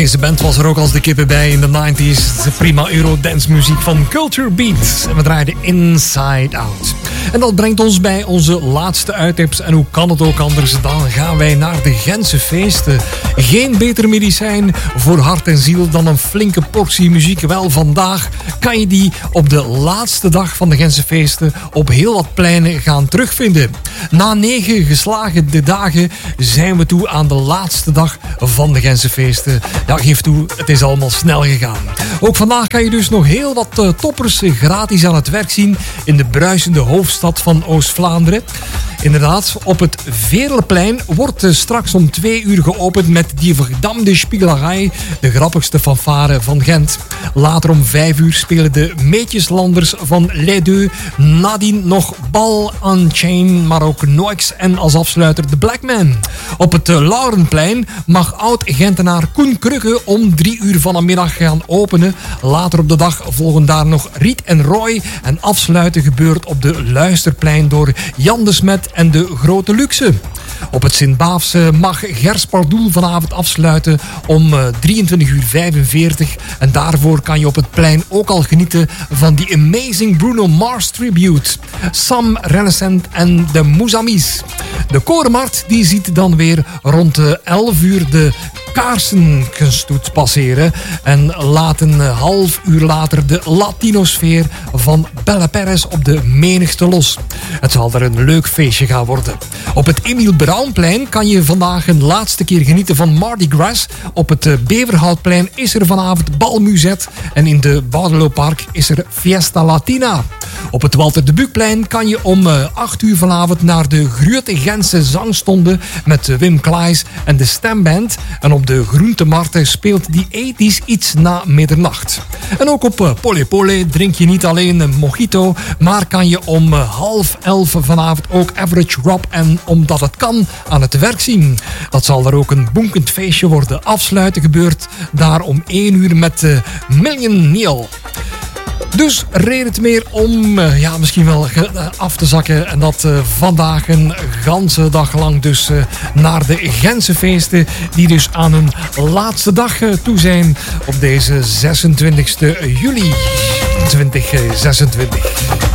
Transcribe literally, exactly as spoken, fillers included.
Deze band was er ook als de kippen bij in de nineties. De prima Eurodance muziek van Culture Beat. En we draaiden Inside Out. En dat brengt ons bij onze laatste uittips. En hoe kan het ook anders? Dan gaan wij naar de Gentse feesten. Geen beter medicijn voor hart en ziel dan een flinke portie muziek. Wel, vandaag kan je die op de laatste dag van de Gentse feesten op heel wat pleinen gaan terugvinden. Na negen geslagen de dagen zijn we toe aan de laatste dag van de Gentse feesten. Ja, geef toe, het is allemaal snel gegaan. Ook vandaag kan je dus nog heel wat uh, toppers gratis aan het werk zien in de bruisende hoofdstad van Oost-Vlaanderen. Inderdaad, op het Veerleplein wordt uh, straks om twee uur geopend met die verdamde Spiegelarij, de grappigste fanfare van Gent. Later om vijf uur spelen de Meetjeslanders van Les Deux, nadien nog Bal Unchained, maar ook Noix en als afsluiter de Blackman. Op het uh, Laurenplein mag oud-Gentenaar Koen Krugge om drie uur van de middag gaan openen. Later op de dag volgen daar nog Riet en Roy en afsluiten gebeurt op de Luisterplein door Jan de Smet en de Grote Luxe. Op het Sint-Baafse mag Gers Pardoel vanavond afsluiten om drieëntwintig uur vijfenveertig. En daarvoor kan je op het plein ook al genieten van die Amazing Bruno Mars tribute. Sam Renaissance en de Mousamis. De Korenmarkt die ziet dan weer rond elf uur de kaarsenkunststoet passeren en laten half uur later de Latinosfeer van Belle Perez op de menigte los. Het zal er een leuk feestje gaan worden. Op het Emiel Braunplein kan je vandaag een laatste keer genieten van Mardi Gras. Op het Beverhoutplein is er vanavond Balmuzet en in de Boudelopark is er Fiesta Latina. Op het Walter de Buukplein kan je om acht uur vanavond naar de Grote Gentse Zangstonde met Wim Klaes en de Stemband. En op de Groentemarkt speelt die ethisch iets na middernacht. En ook op Pole Pole drink je niet alleen een mojito, maar kan je om half elf vanavond ook Average Rob en Omdat het kan aan het werk zien. Dat zal er ook een bonkend feestje worden. Afsluiten gebeurt daar om één uur met uh, Million Neil. Dus reden het meer om uh, ja, misschien wel uh, af te zakken. En dat uh, vandaag een ganse dag lang dus uh, naar de Gentse feesten. Die dus aan hun laatste dag uh, toe zijn op deze zesentwintigste juli tweeduizend zesentwintig.